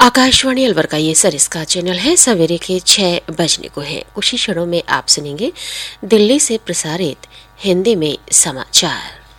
आकाशवाणी अलवर का ये सर इसका चैनल है। सवेरे के 6 बजने को है। कुछ ही क्षणों में आप सुनेंगे दिल्ली से प्रसारित हिंदी में समाचार।